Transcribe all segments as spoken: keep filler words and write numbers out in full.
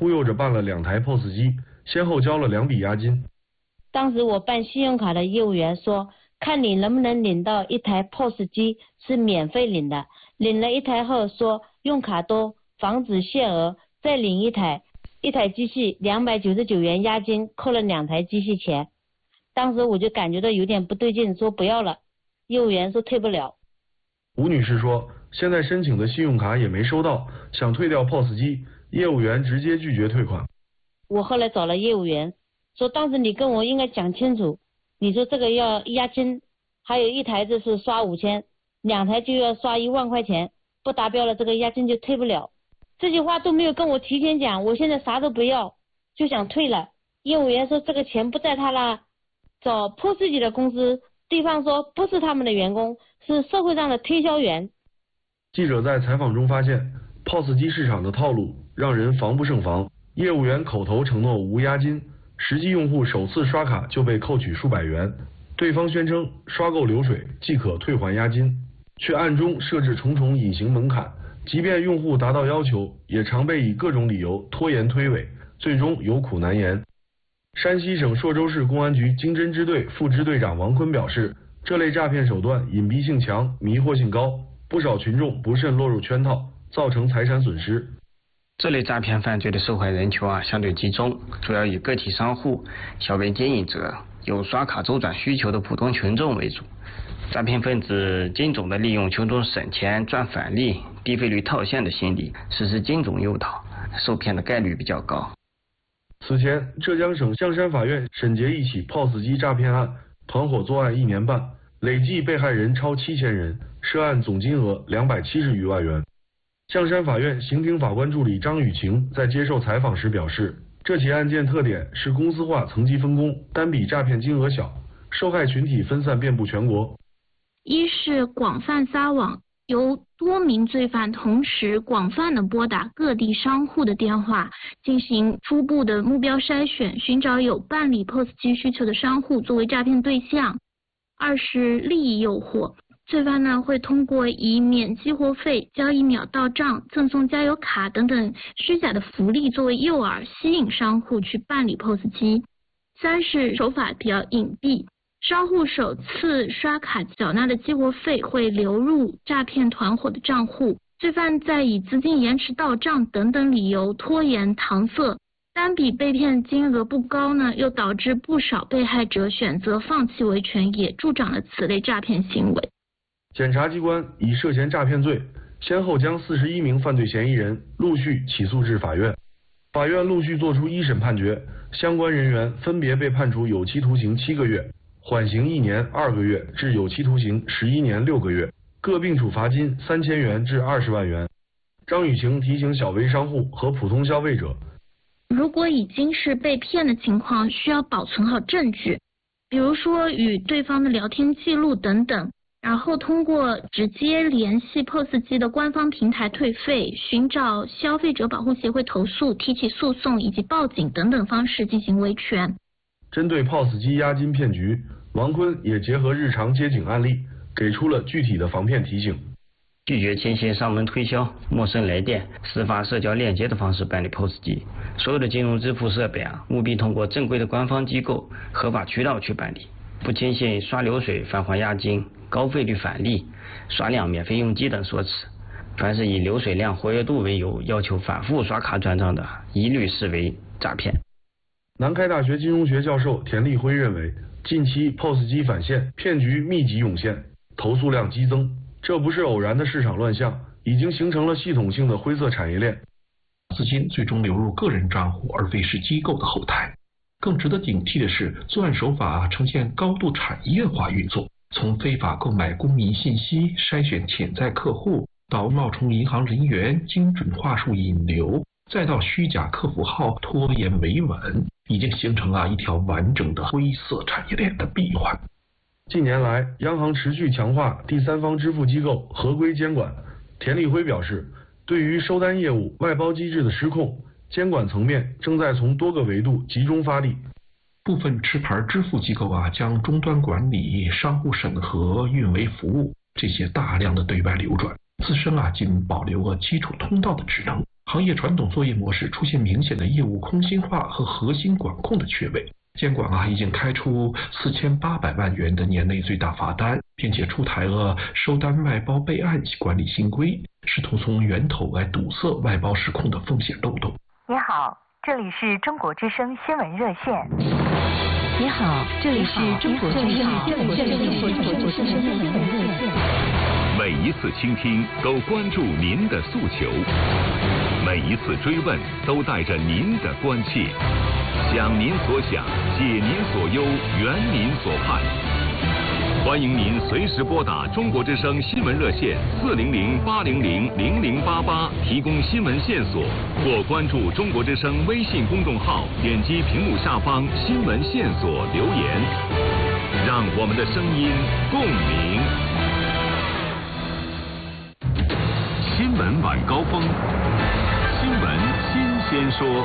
忽悠着办了两台 P O S 机，先后交了两笔押金。 当时我办信用卡的业务员说，看你能不能领到一台 P O S 机，是免费领的。领了一台后说用卡多，防止限额，再领一台，一台机器两百九十九元押金，扣了两台机器钱。当时我就感觉到有点不对劲，说不要了。业务员说退不了。 吴女士说，现在申请的信用卡也没收到，想退掉 P O S 机，业务员直接拒绝退款。 我后来找了业务员，说当时你跟我应该讲清楚，你说这个要押金，还有一台子是刷五千，两台就要刷一万块钱，不达标了这个押金就退不了。这句话都没有跟我提前讲，我现在啥都不要，就想退了。业务员说这个钱不在他那，找 P O S 机的公司，对方说不是他们的员工，是社会上的推销员。 记者在采访中发现 P O S 机市场的套路让人防不胜防，业务员口头承诺无押金，实际用户首次刷卡就被扣取数百元，对方宣称刷够流水即可退还押金，却暗中设置重重隐形门槛，即便用户达到要求，也常被以各种理由拖延推诿，最终有苦难言。山西省朔州市公安局经侦支队副支队长王坤表示，这类诈骗手段隐蔽性强，迷惑性高，不少群众不慎落入圈套，造成财产损失。 这类诈骗犯罪的受害人群啊相对集中，主要以个体商户、小微经营者、有刷卡周转需求的普通群众为主。诈骗分子精准地利用群众省钱赚返利、低费率套现的心理，实施精准诱导，受骗的概率比较高。 此前，浙江省象山法院审结一起 P O S 机诈骗案，团伙作案一年半，累计被害人超七千人，涉案总金额两百七十余万元。象山法院刑庭法官助理张雨晴在接受采访时表示，这起案件特点是公司化层级分工，单笔诈骗金额小，受害群体分散遍布全国。 一是广泛撒网，由多名罪犯同时广泛的拨打各地商户的电话，进行初步的目标筛选，寻找有办理 P O S 机需求的商户作为诈骗对象。二是利益诱惑，罪犯呢会通过以免激活费、交易秒到账、赠送加油卡等等虚假的福利作为诱饵，吸引商户去办理 P O S 机。三是手法比较隐蔽，商户首次刷卡缴纳的激活费会流入诈骗团伙的账户，罪犯再以资金延迟到账等等理由拖延搪塞，单笔被骗金额不高呢，又导致不少被害者选择放弃维权，也助长了此类诈骗行为。 检察机关以涉嫌诈骗罪，先后将四十一名犯罪嫌疑人陆续起诉至法院。法院陆续作出一审判决，相关人员分别被判处有期徒刑七个月、缓刑一年二个月至有期徒刑十一年六个月，各并处罚金三千元至二十万元。张雨晴提醒小微商户和普通消费者， 如果已经是被骗的情况，需要保存好证据，比如说与对方的聊天记录等等，然后通过直接联系 P O S 机的官方平台退费、寻找消费者保护协会投诉、提起诉讼以及报警等等方式进行维权。 针对 P O S 机押金骗局，王坤也结合日常接警案例，给出了具体的防骗提醒。 拒绝轻信上门推销、陌生来电、私发社交链接的方式办理 P O S 机。所有的金融支付设备啊，务必通过正规的官方机构、合法渠道去办理，不轻信刷流水返还押金、高费率返利、刷量免费用机等说辞。凡是以流水量、活跃度为由要求反复刷卡转账的，一律视为诈骗。 南开大学金融学教授田立辉认为，近期 P O S 机返现骗局密集涌现，投诉量激增，这不是偶然的市场乱象，已经形成了系统性的灰色产业链。 资金最终流入个人账户，而非是机构的后台。更值得警惕的是，作案手法呈现高度产业化运作，从非法购买公民信息、筛选潜在客户，到冒充银行人员、精准话术引流，再到虚假客服号拖延维稳，已经形成了一条完整的灰色产业链的闭环。 近年来，央行持续强化第三方支付机构合规监管。田立辉表示，对于收单业务外包机制的失控，监管层面正在从多个维度集中发力。 部分持牌支付机构啊，将终端管理、商户审核、运维服务这些大量的对外流转，自身啊仅保留了基础通道的职能， 行业传统作业模式出现明显的业务空心化和核心管控的缺位。监管啊已经开出四千八百万元的年内最大罚单，并且出台了收单外包备案及管理新规，试图从源头来堵塞外包失控的风险漏洞。 你好，这里是中国之声新闻热线。 你好，这里是中国之声新闻热线。 每一次倾听都关注您的诉求，每一次追问都带着您的关切。想您所想，解您所忧，圆您所盼。欢迎您随时拨打中国之声新闻热线四零零八零零零零八八提供新闻线索，或关注中国之声微信公众号，点击屏幕下方新闻线索留言，让我们的声音共鸣。新闻晚高峰，新闻新鲜说。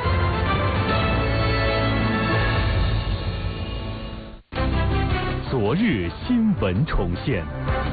昨日新闻重现，